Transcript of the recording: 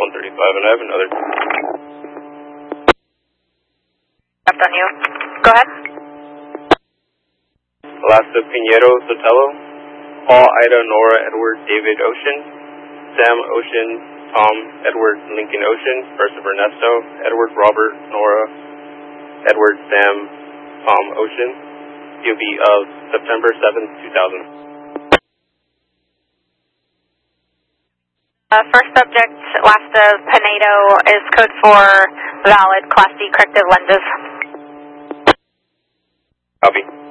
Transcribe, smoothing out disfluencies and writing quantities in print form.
135, and I have another. Left on you. Go ahead. Alaska Pinheiro Sotelo, Paul Ida Nora Edward David Ocean, Sam Ocean Tom Edward Lincoln Ocean, Joseph Ernesto Edward Robert Nora Edward Sam Tom Ocean, DOB of September 7th, 2000. First subject, last of Pinedo, is code 4 valid Class D corrective lenses. Copy.